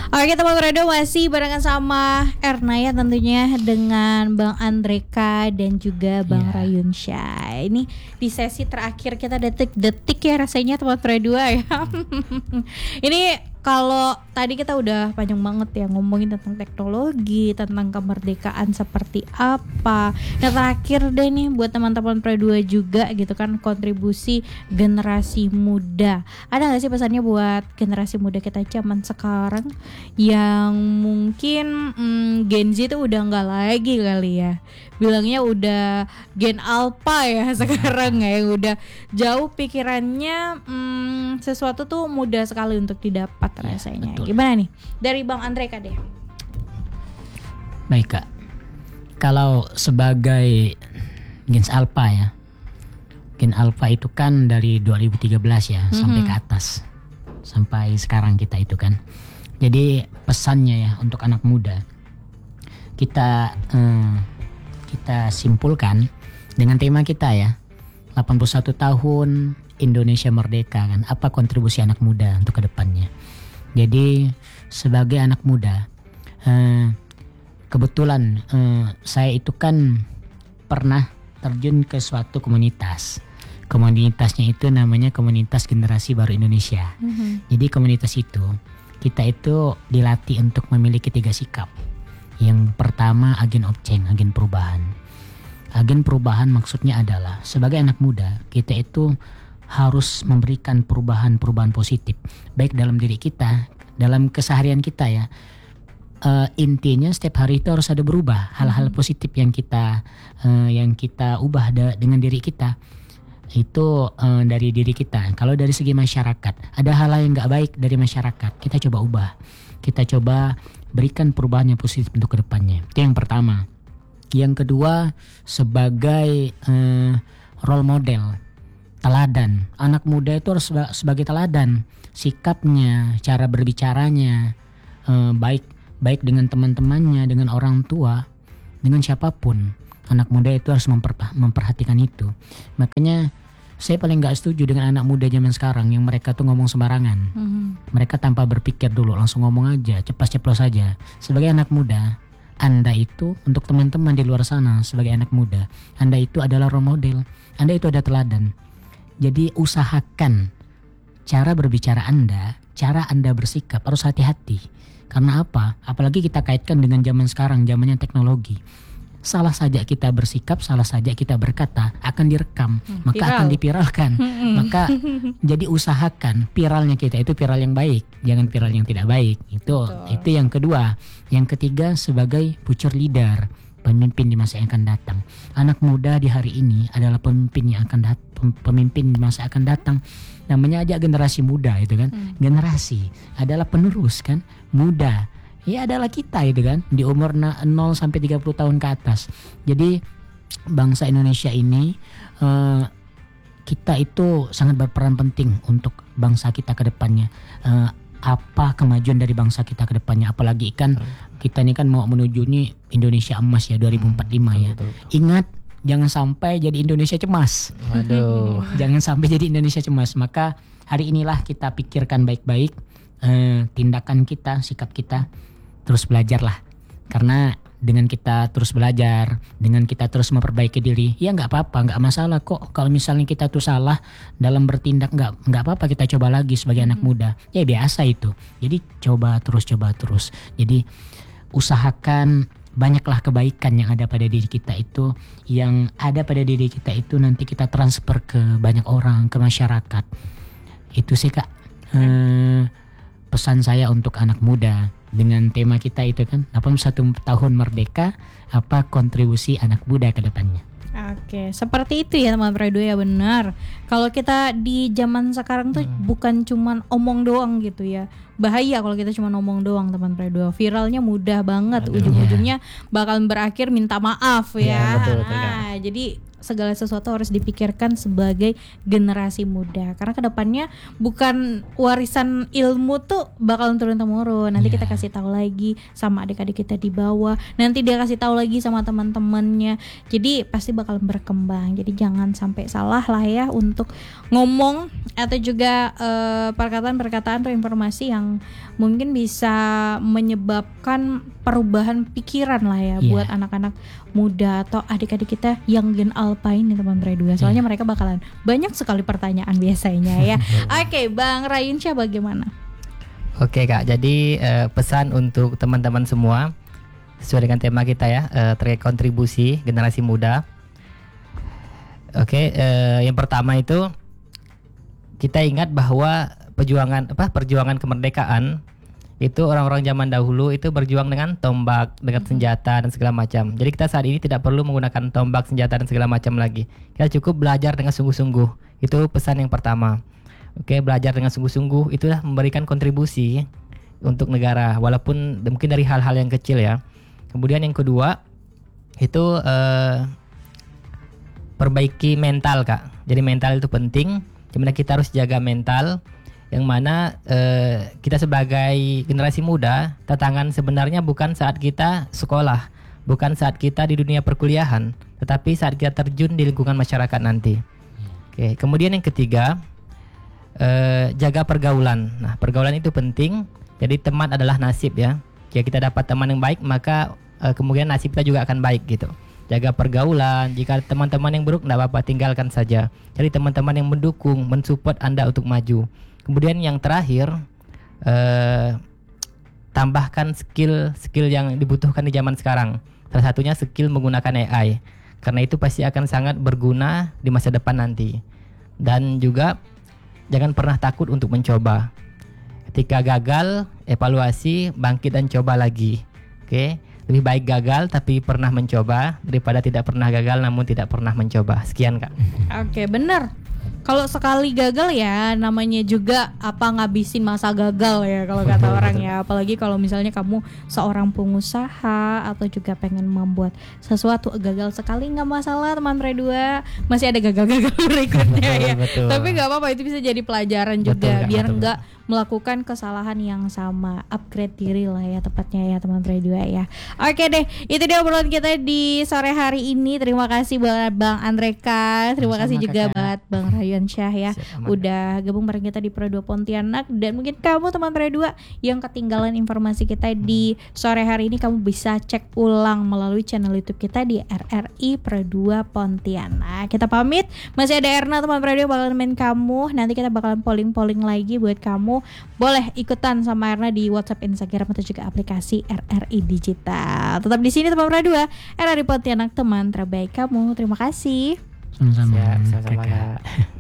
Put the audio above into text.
Oke teman Redo, masih barengan sama Erna ya tentunya, dengan Bang Andreka dan juga Bang Rayun Syah. Ini di sesi terakhir kita, detik-detik ya rasanya teman Redo ya. Ini kalau tadi kita udah panjang banget ya ngomongin tentang teknologi, tentang kemerdekaan seperti apa. Nah terakhir deh nih buat teman-teman Pre2 juga gitu kan, kontribusi generasi muda. Ada gak sih pesannya buat generasi muda kita zaman sekarang yang mungkin Gen Z itu udah gak lagi kali ya, bilangnya udah Gen Alpha ya sekarang ya, yang udah jauh pikirannya, sesuatu tuh mudah sekali untuk didapat rasanya. Betul. Gimana nih dari Bang Andreka deh? Baik Kak, kalau sebagai Gen Alpha ya, Gen Alpha itu kan dari 2013 ya sampai ke atas, sampai sekarang kita itu kan. Jadi pesannya ya untuk anak muda, kita simpulkan dengan tema kita ya, 81 tahun Indonesia Merdeka kan, apa kontribusi anak muda untuk kedepannya. Jadi sebagai anak muda, kebetulan saya itu kan pernah terjun ke suatu komunitas. Komunitasnya itu namanya Komunitas Generasi Baru Indonesia. Jadi komunitas itu, kita itu dilatih untuk memiliki 3 sikap. Yang pertama agen of change, agen perubahan. Agen perubahan maksudnya adalah sebagai anak muda kita itu harus memberikan perubahan-perubahan positif, baik dalam diri kita, dalam keseharian kita ya. Intinya setiap hari itu harus ada berubah, hal-hal positif yang kita ubah dengan diri kita. Itu dari diri kita. Kalau dari segi masyarakat, ada hal yang nggak baik dari masyarakat, kita coba ubah, kita coba berikan perubahan yang positif untuk kedepannya. Itu yang pertama. Yang kedua, sebagai role model, teladan. Anak muda itu harus sebagai teladan, sikapnya, cara berbicaranya, baik dengan teman-temannya, dengan orang tua, dengan siapapun. Anak muda itu harus memperhatikan itu. Makanya saya paling gak setuju dengan anak muda zaman sekarang yang mereka tuh ngomong sembarangan. Mereka tanpa berpikir dulu, langsung ngomong aja, ceplos-ceplos saja. Sebagai anak muda, Anda itu, untuk teman-teman di luar sana, sebagai anak muda, Anda itu adalah role model, Anda itu ada teladan. Jadi usahakan cara berbicara Anda, cara Anda bersikap harus hati-hati. Karena apa? Apalagi kita kaitkan dengan zaman sekarang, zamannya teknologi. Salah saja kita bersikap, salah saja kita berkata akan direkam, maka viral. akan dipiralkan. Maka jadi usahakan viralnya kita itu viral yang baik, jangan viral yang tidak baik. Itu yang kedua. Yang ketiga, sebagai future leader, pemimpin di masa yang akan datang. Anak muda di hari ini adalah pemimpin yang akan pemimpin di masa akan datang. Namanya aja generasi muda itu kan. Generasi adalah penerus kan, muda. Ya adalah kita itu kan, di umur 0 sampai 30 tahun ke atas. Jadi bangsa Indonesia ini, kita itu sangat berperan penting untuk bangsa kita ke depannya. Apa kemajuan dari bangsa kita ke depannya, apalagi kan kita ini kan mau menuju nih Indonesia emas ya 2045 ya. Ingat, jangan sampai jadi Indonesia cemas. Waduh. Jangan sampai jadi Indonesia cemas. Maka hari inilah kita pikirkan baik-baik tindakan kita, sikap kita, terus belajarlah. Karena dengan kita terus belajar, dengan kita terus memperbaiki diri, ya nggak apa-apa, nggak masalah kok. Kalau misalnya kita tuh salah dalam bertindak, nggak apa-apa, kita coba lagi sebagai anak muda. Ya biasa itu. Jadi coba terus. Jadi usahakan banyaklah kebaikan yang ada pada diri kita itu, yang ada pada diri kita itu nanti kita transfer ke banyak orang, ke masyarakat. Itu sih Kak, pesan saya untuk anak muda dengan tema kita itu kan 81 tahun merdeka, apa kontribusi anak muda ke depannya. Oke, seperti itu ya teman Pre2 ya, benar. Kalau kita di zaman sekarang tuh bukan cuman omong doang gitu ya. Bahaya kalau kita cuma ngomong doang teman Pre2. Viralnya mudah banget, ujung-ujungnya bakal berakhir minta maaf ya. Betul, nah, jadi segala sesuatu harus dipikirkan sebagai generasi muda, karena kedepannya bukan warisan ilmu tuh bakalan turun temurun. Nanti kita kasih tahu lagi sama adik-adik kita di bawah, nanti dia kasih tahu lagi sama teman-temannya, jadi pasti bakal berkembang. Jadi jangan sampai salah lah ya untuk ngomong atau juga perkataan-perkataan atau informasi yang mungkin bisa menyebabkan perubahan pikiran lah ya buat anak-anak muda atau adik-adik kita yang Gen Alpha ini teman Redua. Soalnya mereka bakalan banyak sekali pertanyaan biasanya ya. Oke, Bang Rayunsyah bagaimana? Oke Kak, jadi pesan untuk teman-teman semua sesuai dengan tema kita ya, terkait kontribusi generasi muda. Oke, yang pertama itu kita ingat bahwa perjuangan kemerdekaan itu orang-orang zaman dahulu itu berjuang dengan tombak, dengan senjata dan segala macam. Jadi kita saat ini tidak perlu menggunakan tombak, senjata dan segala macam lagi. Kita cukup belajar dengan sungguh-sungguh. Itu pesan yang pertama. Oke, belajar dengan sungguh-sungguh itulah memberikan kontribusi untuk negara, walaupun mungkin dari hal-hal yang kecil ya. Kemudian yang kedua itu perbaiki mental Kak. Jadi mental itu penting. Dimana kita harus jaga mental, yang mana kita sebagai generasi muda, tantangan sebenarnya bukan saat kita sekolah, bukan saat kita di dunia perkuliahan, tetapi saat kita terjun di lingkungan masyarakat nanti. Oke, kemudian yang ketiga, jaga pergaulan. Nah, pergaulan itu penting. Jadi teman adalah nasib ya. Jika kita dapat teman yang baik, maka kemungkinan nasib kita juga akan baik gitu. Jaga pergaulan. Jika teman-teman yang buruk, tidak apa-apa, tinggalkan saja. Cari teman-teman yang mendukung, mensupport Anda untuk maju. Kemudian yang terakhir, tambahkan skill yang dibutuhkan di zaman sekarang. Salah satunya skill menggunakan AI. Karena itu pasti akan sangat berguna di masa depan nanti. Dan juga jangan pernah takut untuk mencoba. Ketika gagal, evaluasi, bangkit dan coba lagi. Oke, lebih baik gagal tapi pernah mencoba daripada tidak pernah gagal namun tidak pernah mencoba. Sekian Kak. Oke, benar. Kalau sekali gagal ya namanya juga ngabisin masa gagal ya kalau kata orang ya. Apalagi kalau misalnya kamu seorang pengusaha atau juga pengen membuat sesuatu, gagal sekali nggak masalah teman Redua, masih ada gagal-gagal berikutnya ya. Betul. Tapi nggak apa-apa, itu bisa jadi pelajaran juga. Betul, biar betul. nggak melakukan kesalahan yang sama, upgrade diri lah ya tepatnya ya teman Redua ya. Oke deh, itu dia obrolan kita di sore hari ini. Terima kasih buat Bang Andreka, terima kasih juga buat Bang Rayunsyah ya, udah gabung bareng kita di Pro 2 Pontianak. Dan mungkin kamu teman Pro 2 yang ketinggalan informasi kita di sore hari ini, kamu bisa cek ulang melalui channel YouTube kita di RRI Pro 2 Pontianak. Kita pamit, masih ada Erna teman Pro 2 bakalan main kamu. Nanti kita bakalan polling lagi buat kamu. Boleh ikutan sama Erna di WhatsApp, Instagram atau juga aplikasi RRI Digital. Tetap di sini teman Pro 2, RRI Pontianak, teman terbaik kamu. Terima kasih. Sama-sama. Sama-sama Kak.